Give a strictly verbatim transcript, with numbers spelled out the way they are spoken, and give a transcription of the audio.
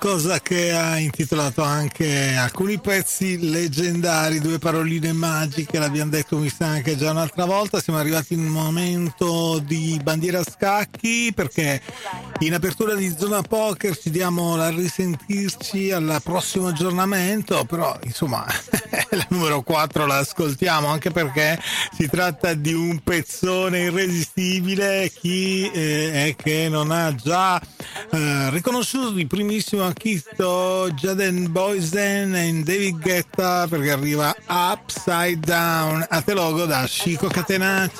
cosa che ha intitolato anche alcuni pezzi leggendari, due paroline magiche, l'abbiamo detto mi sa anche già un'altra volta. Siamo arrivati in un momento di bandiera scacchi, perché in apertura di Zona Poker ci diamo la risentirci al prossimo aggiornamento, però insomma la numero quattro la ascoltiamo, anche perché si tratta di un pezzone irresistibile. Chi eh, è che non ha già eh, riconosciuto di primissimo acchito Jaden Boysen e David Guetta, perché arriva Upside Down a te logo da Chico Catenacci.